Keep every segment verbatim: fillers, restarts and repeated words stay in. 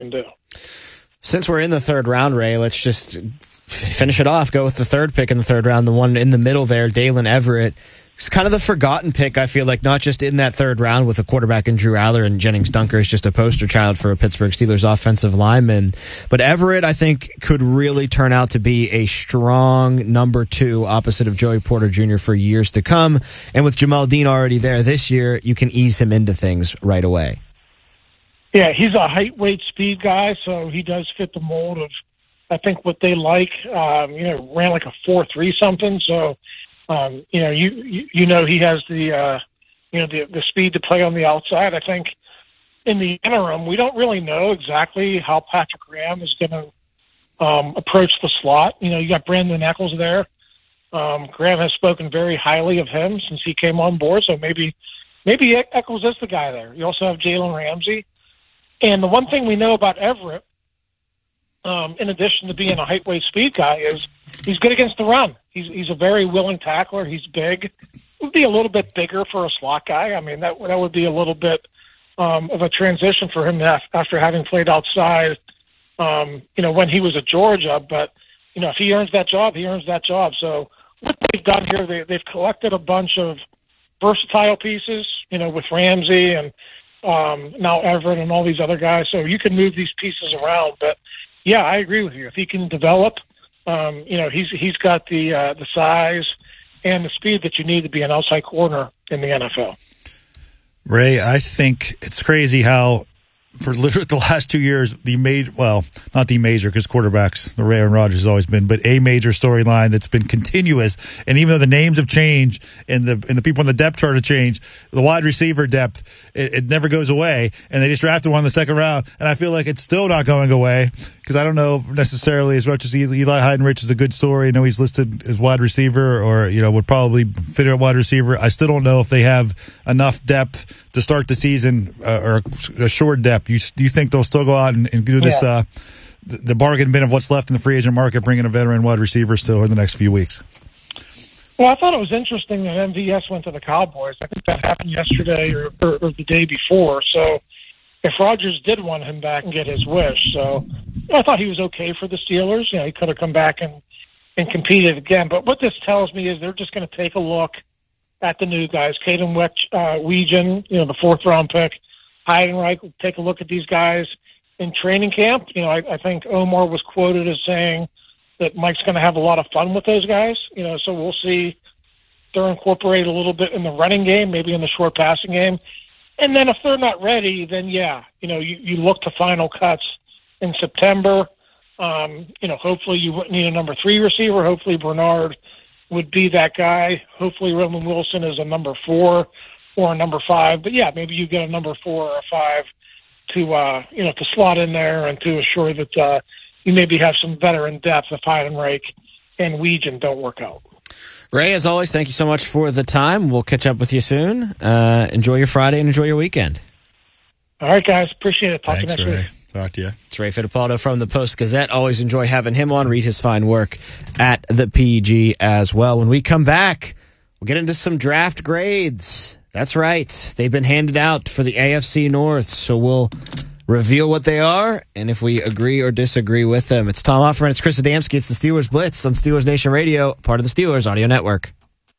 can do. Since we're in the third round, Ray, let's just finish it off. Go with the third pick in the third round, the one in the middle there, Dalen Everett. It's kind of the forgotten pick, I feel like, not just in that third round with a quarterback in Drew Aller, and Jennings Dunker is just a poster child for a Pittsburgh Steelers offensive lineman. But Everett, I think, could really turn out to be a strong number two opposite of Joey Porter Junior for years to come. And with Jamel Dean already there this year, you can ease him into things right away. Yeah, he's a height, weight, speed guy, so he does fit the mold of, I think, what they like. Um, you know, ran like a four three something, so... Um, you know, you, you you know he has the uh, you know the the speed to play on the outside. I think in the interim, we don't really know exactly how Patrick Graham is going to um, approach the slot. You know, you got Brandon Eccles there. Um, Graham has spoken very highly of him since he came on board, so maybe maybe Eccles is the guy there. You also have Jalen Ramsey, and the one thing we know about Everett, um, in addition to being a height, weight, speed guy, is he's good against the run. He's he's a very willing tackler. He's big. Would be a little bit bigger for a slot guy. I mean, that that would be a little bit um, of a transition for him after having played outside. Um, you know, when he was at Georgia. But you know, if he earns that job, he earns that job. So what they've done here, they, they've collected a bunch of versatile pieces. You know, with Ramsey and um, now Everett and all these other guys. So you can move these pieces around. But yeah, I agree with you. If he can develop. Um, you know, he's he's got the uh, the size and the speed that you need to be an outside corner in the N F L. Ray, I think it's crazy how for literally the last two years, the major, well, not the major because quarterbacks, the Aaron Rodgers has always been, but a major storyline that's been continuous. And even though the names have changed and the and the people on the depth chart have changed, the wide receiver depth, it, it never goes away. And they just drafted one in the second round. And I feel like it's still not going away because I don't know necessarily as much as Eli Heidenreich is a good story. I know he's listed as wide receiver or, you know, would probably fit at wide receiver. I still don't know if they have enough depth to start the season uh, or a short depth. You, do you think they'll still go out and, and do this, yeah. uh, the, the bargain bin of what's left in the free agent market, bringing a veteran wide receiver still in the next few weeks? Well, I thought it was interesting that M V S went to the Cowboys. I think that happened yesterday or, or, or the day before. So if Rodgers did want him back and get his wish, so you know, I thought he was okay for the Steelers. You know, he could have come back and, and competed again. But what this tells me is they're just going to take a look at the new guys. Caden uh, Weegen, you know, the fourth round pick. Heidenreich will take a look at these guys in training camp. You know, I, I think Omar was quoted as saying that Mike's going to have a lot of fun with those guys. You know, so we'll see they're incorporated a little bit in the running game, maybe in the short passing game. And then if they're not ready, then yeah, you know, you, you look to final cuts in September. Um, you know, hopefully you wouldn't need a number three receiver. Hopefully Bernard would be that guy. Hopefully Roman Wilson is a number four or a number five. But yeah, maybe you get a number four or a five to, uh, you know, to slot in there and to assure that uh, you maybe have some veteran depth if Heidenreich and Weegen don't work out. Ray, as always, thank you so much for the time. We'll catch up with you soon. Uh, enjoy your Friday and enjoy your weekend. All right, guys. Appreciate it. Talk Thanks, to you next Ray. week. Talk to you. It's Ray Fittipaldo from the Post-Gazette. Always enjoy having him on. Read his fine work at the P G as well. When we come back, we'll get into some draft grades. That's right. They've been handed out for the A F C North, so we'll reveal what they are and if we agree or disagree with them. It's Tom Offerman. It's Chris Adamski. It's the Steelers Blitz on Steelers Nation Radio, part of the Steelers Audio Network.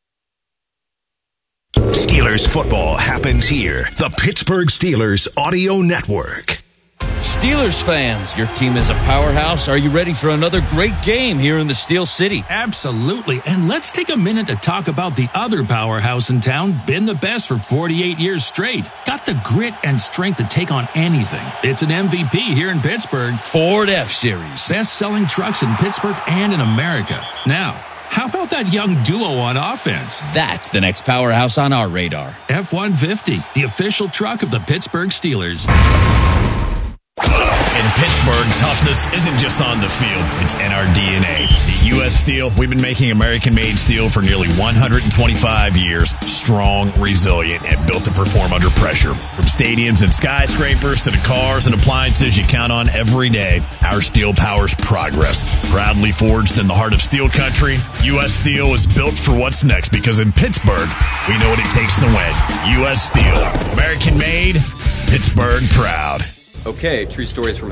Steelers football happens here. The Pittsburgh Steelers Audio Network. Steelers fans, your team is a powerhouse. Are you ready for another great game here in the Steel City? Absolutely. And let's take a minute to talk about the other powerhouse in town, been the best for forty-eight years straight. Got the grit and strength to take on anything. It's an M V P here in Pittsburgh. Ford F-Series. Best-selling trucks in Pittsburgh and in America. Now, how about that young duo on offense? That's the next powerhouse on our radar. F one fifty, the official truck of the Pittsburgh Steelers. In Pittsburgh, toughness isn't just on the field, it's in our D N A. At U S Steel, we've been making American-made steel for nearly one hundred twenty-five years. Strong, resilient, and built to perform under pressure. From stadiums and skyscrapers to the cars and appliances you count on every day, our steel powers progress. Proudly forged in the heart of steel country, U S Steel is built for what's next because in Pittsburgh, we know what it takes to win. U S Steel. American-made, Pittsburgh proud. Okay, true stories from